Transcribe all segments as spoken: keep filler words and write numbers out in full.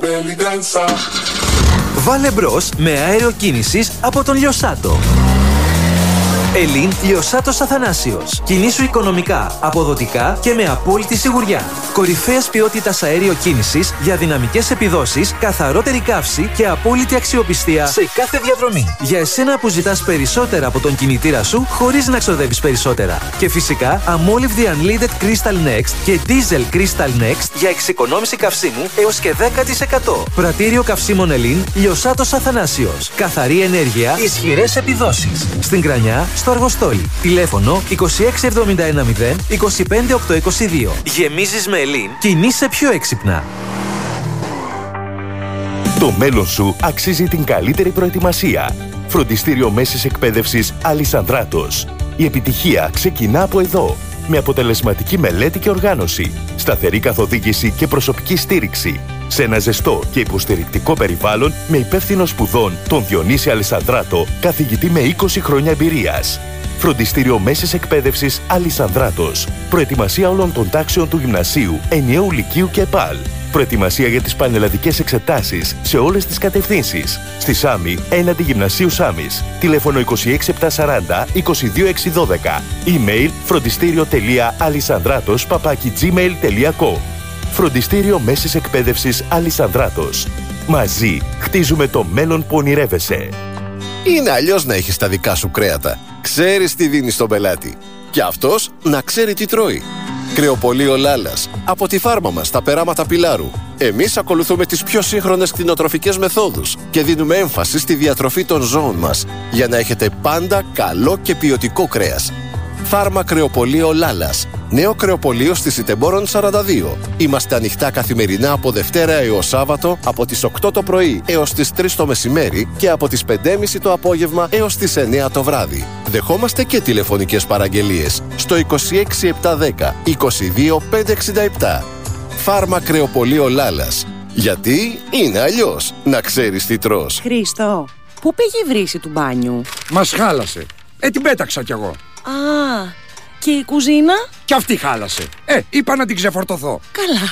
Βάλε μπρος με αέριο κίνησης από τον Λιοσάτο. Ελλήν Λιοσάτος Αθανάσιος. Κινήσου οικονομικά, αποδοτικά και με απόλυτη σιγουριά. Κορυφαίας ποιότητας αέριο κίνησης για δυναμικές επιδόσεις, καθαρότερη καύση και απόλυτη αξιοπιστία σε κάθε διαδρομή. Για εσένα που ζητάς περισσότερα από τον κινητήρα σου χωρίς να ξοδεύεις περισσότερα. Και φυσικά αμόλυβδη Unleaded Crystal Next και Diesel Crystal Next για εξοικονόμηση καυσίμου έως και δέκα τοις εκατό. Πρατήριο καυσίμων Ελλήν Λιοσάτος Αθανάσιος. Καθαρή ενέργεια, ισχυρές επιδόσεις. Στην Κρανιά, στο Αργοστόλι. Τηλέφωνο είκοσι έξι εβδομήντα ένα μηδέν είκοσι πέντε οκτακόσια είκοσι δύο. Γεμίζεις με Ελλήν, κινείσαι πιο έξυπνα. Το μέλλον σου αξίζει την καλύτερη προετοιμασία. Φροντιστήριο Μέσης Εκπαίδευσης Αλισανδράτος. Η επιτυχία ξεκινά από εδώ. Με αποτελεσματική μελέτη και οργάνωση, σταθερή καθοδήγηση και προσωπική στήριξη. Σε ένα ζεστό και υποστηρικτικό περιβάλλον με υπεύθυνο σπουδών τον Διονύση Αλισανδράτο, καθηγητή με είκοσι χρόνια εμπειρίας. Φροντιστήριο Μέσης Εκπαίδευσης Αλισανδράτος. Προετοιμασία όλων των τάξεων του γυμνασίου, ενιαίου λυκείου και ΕΠΑΛ. Προετοιμασία για τις πανελλαδικές εξετάσεις σε όλες τις κατευθύνσεις. Στη Σάμι, έναντι γυμνασίου Σάμις. Τηλέφωνο είκοσι έξι επτακόσια σαράντα είκοσι δύο εξακόσια δώδεκα. Email φροντιστήριο.αλισανδράτος παπάκι τζιμέιλ τελεία κομ. Φροντιστήριο Μέσης Εκπαίδευσης Αλισανδράτος. Μαζί χτίζουμε το μέλλον που ονειρεύεσαι. Είναι αλλιώς να έχεις τα δικά σου κρέατα. Ξέρεις τι δίνεις στον πελάτη. Και αυτός να ξέρει τι τρώει. Κρεοπωλείο Λάλας. Από τη φάρμα μας, τα περάματα Πιλάρου. Εμείς ακολουθούμε τις πιο σύγχρονες κτηνοτροφικές μεθόδους και δίνουμε έμφαση στη διατροφή των ζώων μας για να έχετε πάντα καλό και ποιοτικό κρέας. Φάρμα Κρεοπωλείο Λάλας. Νέο κρεοπωλείο στη Σιτεμπόρων σαράντα δύο. Είμαστε ανοιχτά καθημερινά από Δευτέρα έως Σάββατο από τις οκτώ το πρωί έως τις τρεις το μεσημέρι και από τις πέντε και μισή το απόγευμα έως τις εννέα το βράδυ. Δεχόμαστε και τηλεφωνικές παραγγελίες στο είκοσι έξι επτακόσια δέκα είκοσι δύο πεντακόσια εξήντα επτά. Φάρμα Κρεοπωλείο Λάλας. Γιατί είναι αλλιώς να ξέρεις τι τρως. Χρήστο, πού πήγε η βρύση του μπάνιου? Μας χάλασε. Ε, την πέταξα κι εγώ. Α, και η κουζίνα? Κι αυτή χάλασε. Ε, είπα να την ξεφορτωθώ. Καλά.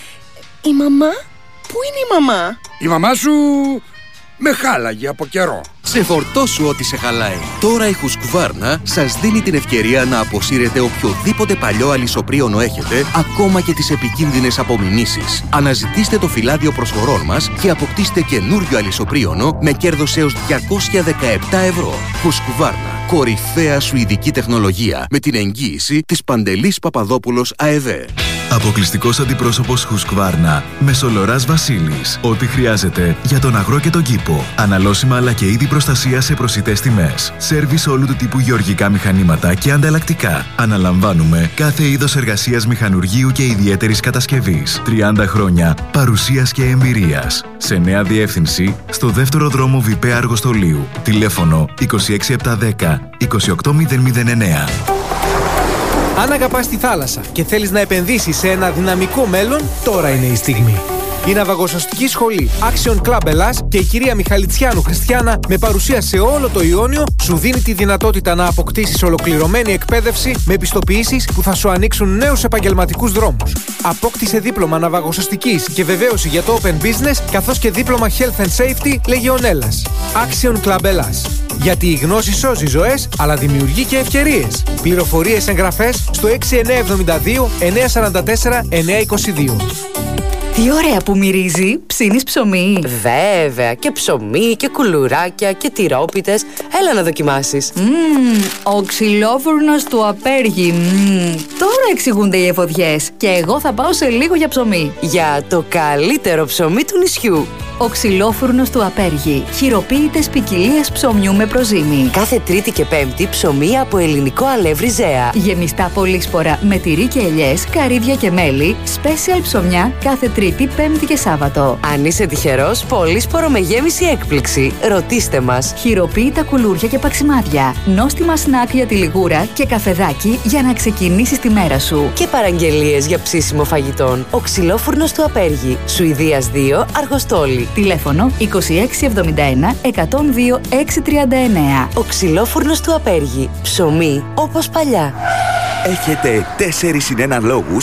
Η μαμά? Πού είναι η μαμά? Η μαμά σου με χάλαγε από καιρό. Ξεφορτώσου ό,τι σε χαλάει. Τώρα η Husqvarna σας δίνει την ευκαιρία να αποσύρετε οποιοδήποτε παλιό αλυσοπρίωνο έχετε, ακόμα και τις επικίνδυνες απομιμήσεις. Αναζητήστε το φυλάδιο προσφορών μας και αποκτήστε καινούριο αλυσοπρίωνο με κέρδος έως διακόσια δεκαεπτά ευρώ. Husqvarna. Κορυφαία σουηδική τεχνολογία με την εγγύηση της Παντελής Παπαδόπουλος ΑΕΒΕ. Αποκλειστικός αντιπρόσωπος Husqvarna, Μεσολοράς Βασίλης. Ό,τι χρειάζεται για τον αγρό και τον κήπο. Αναλώσιμα αλλά και είδη προστασία σε προσιτές τιμές. Σέρβις όλου του τύπου γεωργικά μηχανήματα και ανταλλακτικά. Αναλαμβάνουμε κάθε είδος εργασίας μηχανουργείου και ιδιαίτερης κατασκευής. τριάντα χρόνια παρουσίας και εμπειρίας. Σε νέα διεύθυνση, στο δεύτερο δρόμο Βιπέ Αργοστολίου. Τηλέφωνο είκοσι έξι επτακόσια δέκα είκοσι οκτώ μηδέν μηδέν εννέα. Αν αγαπάς τη θάλασσα και θέλεις να επενδύσεις σε ένα δυναμικό μέλλον, τώρα είναι η στιγμή. Η ναυαγοσωστική σχολή Action Club Ελλάς και η κυρία Μιχαλητσιάνου Χριστιάνα, με παρουσία σε όλο το Ιόνιο, σου δίνει τη δυνατότητα να αποκτήσεις ολοκληρωμένη εκπαίδευση με επιστοποιήσεις που θα σου ανοίξουν νέους επαγγελματικούς δρόμους. Απόκτησε δίπλωμα ναυαγοσωστικής και βεβαίωση για το Open Business, καθώς και δίπλωμα Health and Safety Λεγεωνέλλας. Action Club Ελλάς. Γιατί η γνώση σώζει ζωές, αλλά δημιουργεί και ευκαιρίες. Πληροφορίες, εγγραφές στο έξι εννιά εβδομήντα δύο εννιά σαράντα τέσσερα εννιά είκοσι δύο. Τι ωραία που μυρίζει! Ψήνεις ψωμί? Βέβαια, και ψωμί και κουλουράκια και τυρόπιτες. Έλα να δοκιμάσεις. Μμμ, ο ξυλόφουρνος του Απέργη. Μμμ, τώρα εξηγούνται οι εφοδιές. Και εγώ θα πάω σε λίγο για ψωμί. Για το καλύτερο ψωμί του νησιού. Ο ξυλόφουρνος του Απέργη. Χειροποίητες ποικιλίες ψωμιού με προζύμι. Κάθε Τρίτη και Πέμπτη ψωμί από ελληνικό αλεύρι Ζέα. Γεμιστά πολύσπορα με τυρί και ελιές, καρύδια και μέλι. Special ψωμιά κάθε Τρίτη, Πέμπτη και Σάββατο. Αν είσαι τυχερός, πολύσπορο με γέμιση έκπληξη. Ρωτήστε μας. Χειροποίητα κουλούρια και παξιμάδια. Νόστιμα σνακ για τη λιγούρα και καφεδάκι για να ξεκινήσεις τη μέρα σου. Και παραγγελίες για ψήσιμο φαγητών. Ο ξυλόφουρνος του Απέργη. Σουηδίας δύο, Αργοστόλι. Τηλέφωνο είκοσι έξι εβδομήντα ένα εκατόν δύο έξι τριάντα εννέα. Ο ξυλόφουρνος του Απέργη. Ψωμί όπως παλιά. Έχετε τέσσερις συν έναν λόγους